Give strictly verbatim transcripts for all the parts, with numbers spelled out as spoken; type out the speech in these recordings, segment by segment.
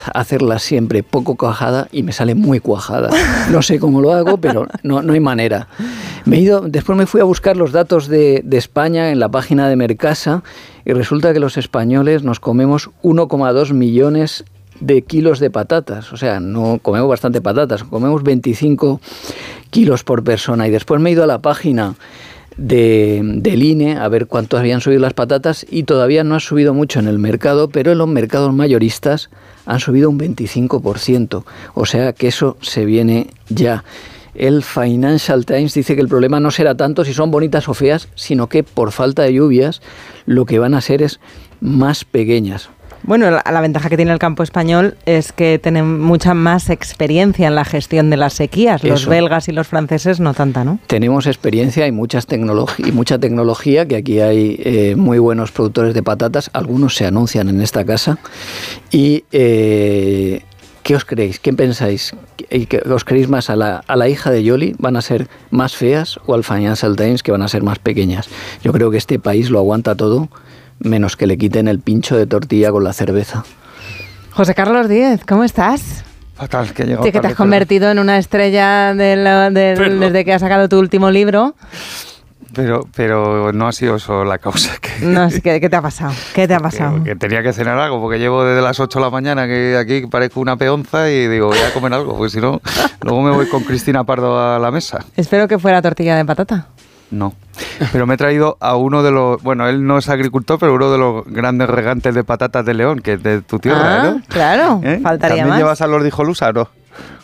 hacerla siempre poco cuajada y me sale muy cuajada. No sé cómo lo hago, pero no, no hay manera. Me he ido, después me fui a buscar los datos de, de España en la página de Mercasa y resulta que los españoles nos comemos uno coma dos millones de kilos de patatas. O sea, no comemos bastante patatas, comemos veinticinco kilos por persona. Y después me he ido a la página de, del I N E a ver cuánto habían subido las patatas y todavía no ha subido mucho en el mercado, pero en los mercados mayoristas han subido un veinticinco por ciento. O sea que eso se viene ya. El Financial Times dice que el problema no será tanto si son bonitas o feas, sino que por falta de lluvias lo que van a ser es más pequeñas. Bueno, la, la ventaja que tiene el campo español es que tienen mucha más experiencia en la gestión de las sequías. Los Eso. belgas y los franceses no tanta, ¿no? Tenemos experiencia y, muchas tecnolog- y mucha tecnología, que aquí hay eh, muy buenos productores de patatas. Algunos se anuncian en esta casa. Y eh, ¿qué os creéis? ¿Qué pensáis? ¿Qué os creéis más a la, a la hija de Yoli? ¿Van a ser más feas o al Financial Times, que van a ser más pequeñas? Yo creo que este país lo aguanta todo, menos que le quiten el pincho de tortilla con la cerveza. José Carlos Díez, ¿cómo estás? Fatal, que he llegado Sí, que te has convertido pero... en una estrella de la, de, pero... desde que has sacado tu último libro. Pero, pero no ha sido eso la causa. Que... No, ¿qué, ¿qué te ha pasado? ¿Qué te ha pasado? Que, que tenía que cenar algo, porque llevo desde las ocho de la mañana que aquí parezco una peonza y digo, voy a comer algo, porque si no, luego me voy con Cristina Pardo a la mesa. Espero que fuera tortilla de patata. No, pero me he traído a uno de los, bueno, él no es agricultor, pero uno de los grandes regantes de patatas de León, que es de tu tierra, ah, ¿no? Claro, ¿Eh? faltaría ¿También más. llevas a los dijolusa o no?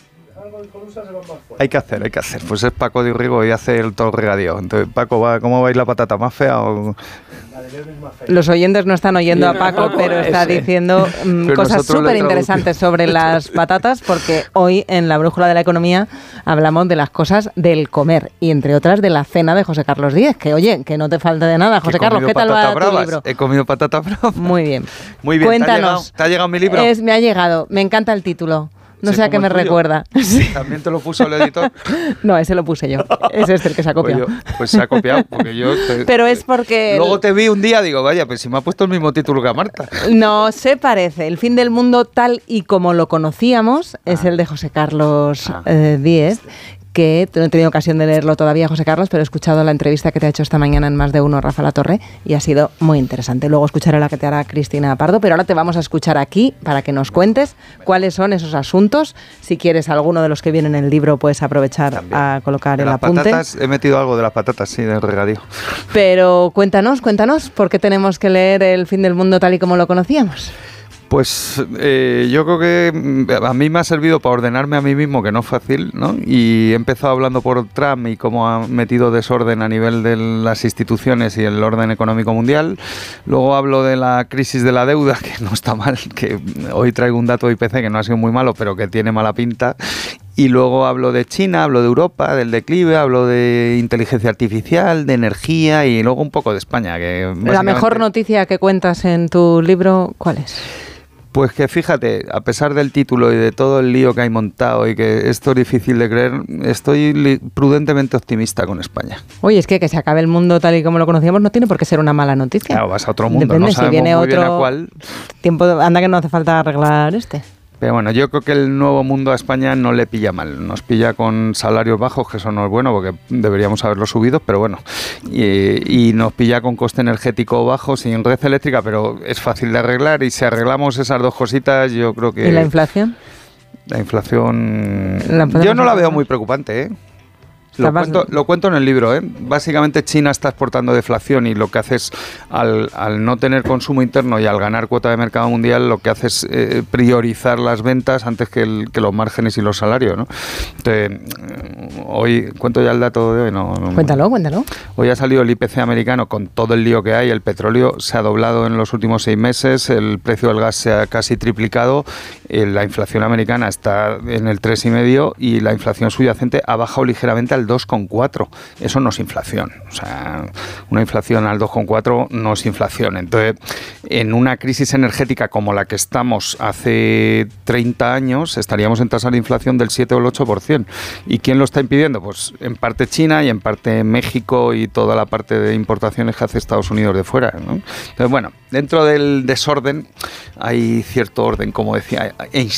Hay que hacer, hay que hacer. Pues es Paco de Urrigo y hace el todo regadío. Entonces, Paco, ¿va, ¿cómo va a ir la patata? ¿Más fea o...? Los oyentes no están oyendo a Paco, pero está diciendo um, cosas súper interesantes sobre las patatas, porque hoy en la Brújula de la Economía hablamos de las cosas del comer y entre otras de la cena de José Carlos Díez, que oye, que no te falte de nada. José Carlos, ¿qué tal va bravas. tu libro? He comido patata brava. Muy bien. Muy bien. Cuéntanos. ¿Te ha llegado, ¿te ha llegado mi libro? Es, me ha llegado, me encanta el título. No ¿Sí, sé a qué me tuyo? recuerda. ¿También te lo puso el editor? No, ese lo puse yo. Es este el que se ha copiado. Pues, yo, pues se ha copiado, porque yo... Te, Pero es porque... Luego te vi un día, digo, vaya, pues si me ha puesto el mismo título que a Marta. No, se parece. El fin del mundo tal y como lo conocíamos ah. es el de José Carlos ah. eh, Díez, que no he tenido ocasión de leerlo todavía, José Carlos, pero he escuchado la entrevista que te ha hecho esta mañana en Más de Uno, Rafa Latorre, y ha sido muy interesante. Luego escucharé la que te hará Cristina Pardo, pero ahora te vamos a escuchar aquí para que nos cuentes cuáles son esos asuntos. Si quieres alguno de los que vienen en el libro, puedes aprovechar También. a colocar de el las apunte. Patatas, he metido algo de las patatas, sí, del regadío. Pero cuéntanos, cuéntanos, ¿por qué tenemos que leer El fin del mundo tal y como lo conocíamos? Pues eh, yo creo que a mí me ha servido para ordenarme a mí mismo, que no es fácil, ¿no? Y he empezado hablando por Trump y cómo ha metido desorden a nivel de las instituciones y el orden económico mundial. Luego hablo de la crisis de la deuda, que no está mal, que hoy traigo un dato de I P C que no ha sido muy malo, pero que tiene mala pinta. Y luego hablo de China, hablo de Europa, del declive, hablo de inteligencia artificial, de energía y luego un poco de España. Que la mejor noticia que cuentas en tu libro, ¿cuál es? Pues que fíjate, a pesar del título y de todo el lío que hay montado y que esto es difícil de creer, estoy li- prudentemente optimista con España. Oye, es que que se acabe el mundo tal y como lo conocíamos no tiene por qué ser una mala noticia. Claro, vas a otro mundo, Depende, no si sabemos viene muy otro bien a cuál. Tiempo, anda que no hace falta arreglar este. Pero bueno, yo creo que el nuevo mundo a España no le pilla mal. Nos pilla con salarios bajos, que eso no es bueno porque deberíamos haberlo subido, pero bueno. Y, y nos pilla con coste energético bajo, sin red eléctrica, pero es fácil de arreglar. Y si arreglamos esas dos cositas, yo creo que... ¿Y la inflación? La inflación... La yo no la veo muy preocupante, ¿eh? Lo cuento, lo cuento en el libro, ¿eh? Básicamente China está exportando deflación y lo que hace es, al, al no tener consumo interno y al ganar cuota de mercado mundial, lo que hace es eh, priorizar las ventas antes que, el, que los márgenes y los salarios, ¿no? Entonces, hoy, ¿cuento ya el dato de hoy? No, no, cuéntalo, cuéntalo. Hoy ha salido el I P C americano con todo el lío que hay, el petróleo se ha doblado en los últimos seis meses, el precio del gas se ha casi triplicado, eh, la inflación americana está en el tres coma cinco y la inflación subyacente ha bajado ligeramente al dos coma cuatro. Eso no es inflación. O sea, una inflación al dos coma cuatro no es inflación. Entonces, en una crisis energética como la que estamos hace treinta años, estaríamos en tasas de inflación del siete o el ocho por ciento. ¿Y quién lo está impidiendo? Pues en parte China y en parte México y toda la parte de importaciones que hace Estados Unidos de fuera, ¿no? Entonces, bueno, dentro del desorden hay cierto orden, como decía Einstein.